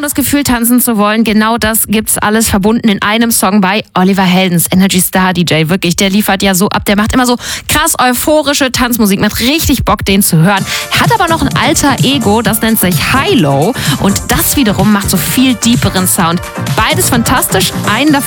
das Gefühl, tanzen zu wollen, genau das gibt's alles verbunden in einem Song bei Oliver Heldens, Energy Star DJ. Wirklich, der liefert ja so ab. Der macht immer so krass euphorische Tanzmusik. Macht richtig Bock, den zu hören. Hat aber noch ein alter Ego, das nennt sich High Low. Und das wiederum macht so viel deeperen Sound. Beides fantastisch. Einen davon